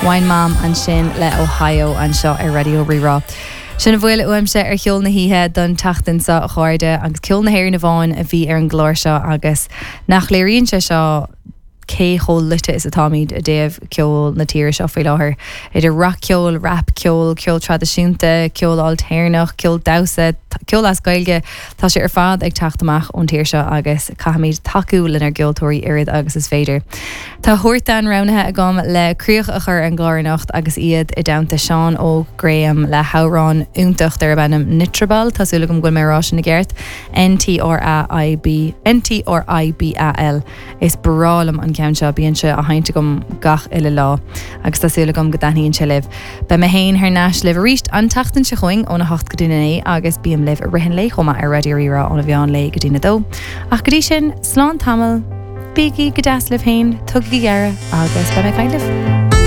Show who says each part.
Speaker 1: Wine Mom an sin le Ohio an seo ar Radio Rirá. Sinna bhfuil uaimse ar cheol na híthe don tachtain sa cháirde agus ceol na héir na bháin a bhí ar an glóir seo agus nach léiríonn se seo cé chól lite is a táimid a déobh ceol na tíir seo faoi láthair. Idir rock ceol, rap ceol, ceol tradiisiúnta, ceol altéirnach, ceol dawsa, ceol as gailge, tá sé ar fad ag teachtamach ón tíir seo agus cahamid taú lin ar geoltóirí irid agus is féidir. Tá thuirtan ranathe a gom le críoch a chur an gláirnacht agus iad I damta Seán Ó Graham le hárán úntacht ar bennim Nitrabal, tásúla gom gfuil mérá sin na gceart, NTRIBAL is brálam an ceann seo bíonn se a hainte gom gach ile lá agus tásúla gom go daithníonn se libh. Ba me héin haar náis libh ríist an tachtain se chuing óna 8 go duine agus bíam libh a rihin le chuma ar Radio Rirá óna bheán le go duine dó. Ach go dtí sin, slán tamil, bígi go deas libh hain, tugad go gearra agus ba me caiin libh.